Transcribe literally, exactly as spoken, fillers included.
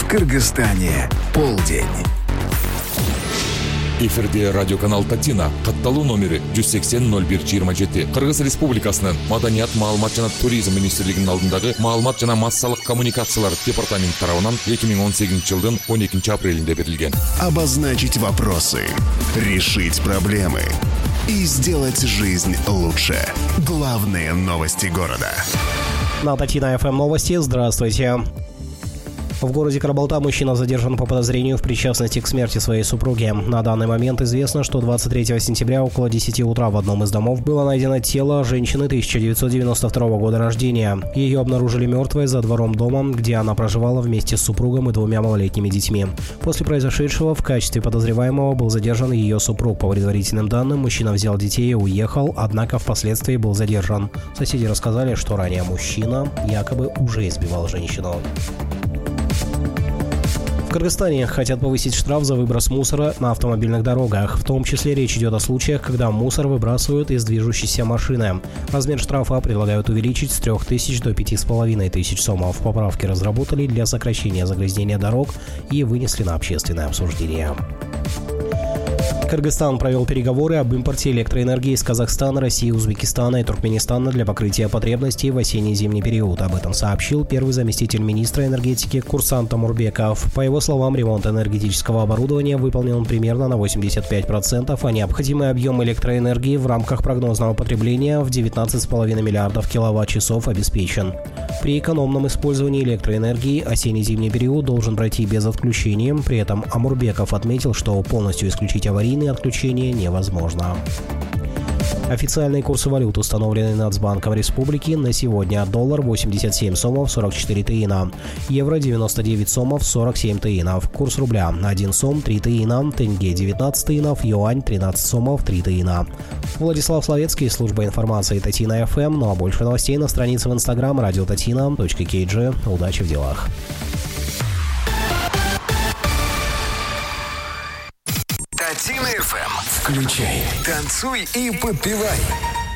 В Кыргызстане полдень. Эфирде радиоканал Татина, катталуу номери жүз сексен ноль бир жыйырма жети. Кыргыз Республикасынын Маданият, маалымат жана туризм министрлигинин алдындагы маалымат жана массалык коммуникациялар департаменти тарабынан эки миң он сегизинчи жылдын он экинчи апрелинде берилген. Обозначить вопросы, решить проблемы и сделать жизнь лучше. Главные новости города. На Татина эф эм новости. Здравствуйте. В городе Карабалта мужчина задержан по подозрению в причастности к смерти своей супруги. На данный момент известно, что двадцать третьего сентября около десяти утра в одном из домов было найдено тело женщины тысяча девятьсот девяносто второго года рождения. Ее обнаружили мертвой за двором дома, где она проживала вместе с супругом и двумя малолетними детьми. После произошедшего в качестве подозреваемого был задержан ее супруг. По предварительным данным, мужчина взял детей и уехал, однако впоследствии был задержан. Соседи рассказали, что ранее мужчина якобы уже избивал женщину. В Кыргызстане хотят повысить штраф за выброс мусора на автомобильных дорогах. В том числе речь идет о случаях, когда мусор выбрасывают из движущейся машины. Размер штрафа предлагают увеличить с трёх тысяч до пяти с половиной тысяч сомов. Поправки разработали для сокращения загрязнения дорог и вынесли на общественное обсуждение. Кыргызстан провел переговоры об импорте электроэнергии из Казахстана, России, Узбекистана и Туркменистана для покрытия потребностей в осенне-зимний период. Об этом сообщил первый заместитель министра энергетики Курсан Тамурбеков. По его словам, ремонт энергетического оборудования выполнен примерно на восемьдесят пять процентов, а необходимый объем электроэнергии в рамках прогнозного потребления в девятнадцать с половиной миллиардов киловатт-часов обеспечен. При экономном использовании электроэнергии осенне-зимний период должен пройти без отключения. При этом Амурбеков отметил, что полностью исключить аварийные отключения невозможно. Официальные курсы валют установлены Нацбанком Республики на сегодня. Доллар восемьдесят семь сомов сорок четыре тыина, евро девяносто девять сомов сорок семь тыинов, курс рубля один сом три тыина, тенге девятнадцать тыинов, юань тринадцать сомов три тыина. Владислав Славецкий, служба информации Татина эф эм. Ну а больше новостей на странице в инстаграм радио татина точка кей джи. Удачи в делах. Татина эф эм. Включай, танцуй и подпевай.